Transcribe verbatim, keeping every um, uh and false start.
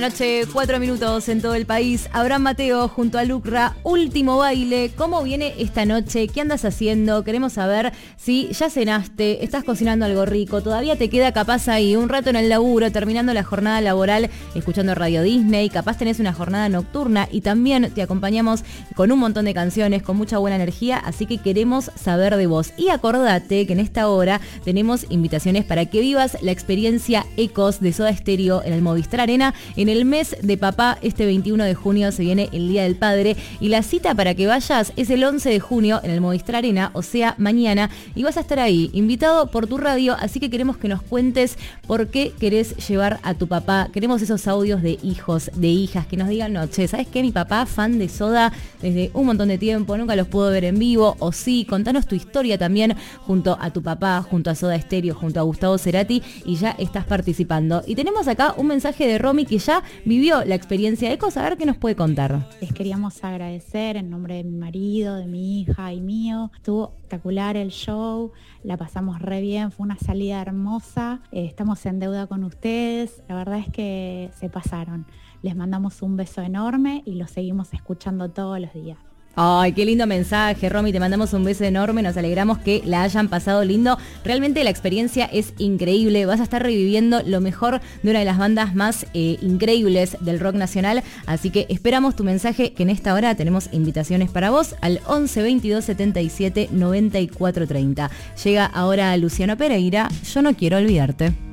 Noche, cuatro minutos en todo el país. Abraham Mateo junto a Lucra, último baile. ¿Cómo viene esta noche? ¿Qué andas haciendo? Queremos saber si ya cenaste, estás cocinando algo rico, todavía te queda capaz ahí un rato en el laburo, terminando la jornada laboral, escuchando Radio Disney, capaz tenés una jornada nocturna y también te acompañamos con un montón de canciones, con mucha buena energía, así que queremos saber de vos. Y acordate que en esta hora tenemos invitaciones para que vivas la experiencia Ecos de Soda Stereo en el Movistar Arena, en el mes de papá. Este veintiuno de junio se viene el Día del Padre y la cita para que vayas es el once de junio en el Movistar Arena, o sea, mañana, y vas a estar ahí, invitado por tu radio, así que queremos que nos cuentes por qué querés llevar a tu papá. Queremos esos audios de hijos, de hijas, que nos digan, no, che, ¿sabes qué? Mi papá, fan de Soda desde un montón de tiempo, nunca los puedo ver en vivo, o sí, contanos tu historia también junto a tu papá, junto a Soda Stereo, junto a Gustavo Cerati, y ya estás participando. Y tenemos acá un mensaje de Romy que ya vivió la experiencia de Ecos, a ver qué nos puede contar. Les queríamos agradecer en nombre de mi marido, de mi hija y mío. Estuvo espectacular el show, la pasamos re bien, fue una salida hermosa. Eh, estamos en deuda con ustedes, la verdad es que se pasaron. Les mandamos un beso enorme y los seguimos escuchando todos los días. Ay, qué lindo mensaje, Romy, te mandamos un beso enorme, nos alegramos que la hayan pasado lindo. Realmente la experiencia es increíble, vas a estar reviviendo lo mejor de una de las bandas más eh, increíbles del rock nacional, así que esperamos tu mensaje, que en esta hora tenemos invitaciones para vos al once veintidós setenta y siete noventa y cuatro treinta. Llega ahora Luciano Pereira, Yo no quiero olvidarte.